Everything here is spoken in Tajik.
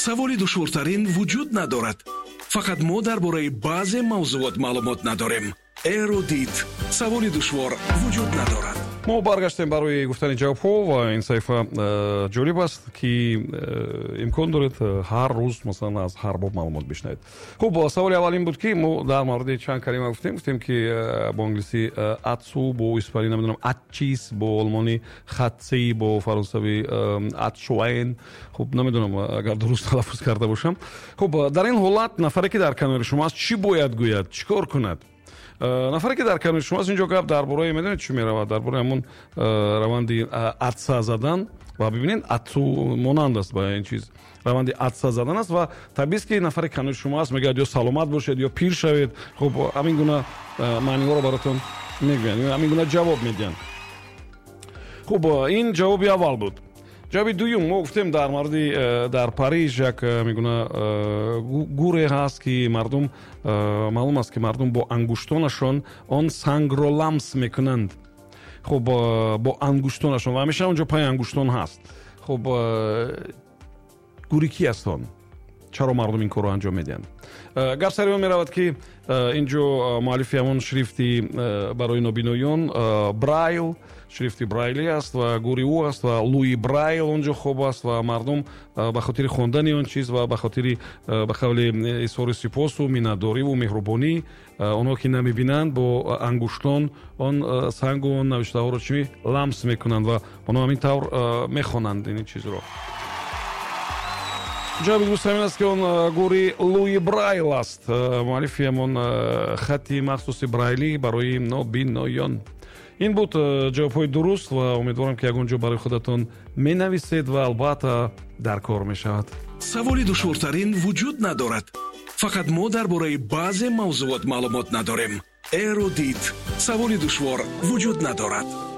саволи душвортарин вуҷуд надорад. фақат мо дар бораи баъзе мавзуот маълумот надорем. эрудит саволи душвор вуҷуд надорад. мо баргаштем барои гуфтани ҷавобҳо ва ин саҳифа ҷолиб аст ки имкон доред ҳар рӯз масалан аз ҳар боб маълумот бишнавед. хуб, саволи аввал ин буд ки мо дар мавриди чанд калима гуфтем ки бо англисӣ атсу, бо испанӣ намедонам атчис, бо олмонӣ хатси, бо фаронсавӣ атшуайн. хуб, намедонам агар дуруст талаффуз карда бошам. хуб, дар ин ҳолат нафаре ки дар канори шумоаст чӣ бояд гӯяд, чӣ кор кунад? нафаре ки дар канори шумоаст инҷо гап дар бораи медонед чӣ меравад, дар бораи ҳамон раванди атса задан ва бибинед атсу монанд аст ба ин чиз раванди атса задан аст ва табист ки нафари канори шумоаст мегӯяд ё саломат бошед ё пир шавед. хуб, ҳамин гуна маъниҳоро баротон мегӯянд, ҳамин гуна ҷавоб медиҳанд. хуб, ин ҷавоби аввал буд. ҷавоби дуюм, мо гуфтем дар мавриди дар Париж як мегуна гуре ҳаст ки мардум маълум аст ки мардум бо ангуштонашон он сангро ламс мекунанд. хуб, бо ангуштонашон ва ҳамеша онҷо пай ангуштон ҳаст. хуб, гури ки аст он? чаро мардум ин корро анҷом медиҳанд? гап сари он меравад ки инҷо муаллифи ҳамон шрифти барои нобиноён Брайл, шрифти брайли аст ва гури ӯ аст ва Луи Брайл онҷо хоб аст ва мардум ба хотири хондани он чиз ва ба хотири ба қавли изҳори сипосу миннатдориву меҳрубонӣ онҳо ки намебинанд бо ангуштон он сангу он навиштаҳоро чӣ ламс мекунанд ва онҳо ҳамин тавр мехонанд ин чизро. ҷавоби дуруст ҳамин аст ки он гури Луи Брайл аст, муаллифи ҳамон хати махсуси брайлӣ барои нобиноён. ин буд ҷавобҳои дуруст ва умедворам ки ягон ҷо барои худатон менависед ва албатта дар кор мешавад. саволи душвортарин вуҷуд надорад. фақат мо дар бораи баъзе мавзуот маълумот надорем. эрудит саволи душвор вуҷуд надорад.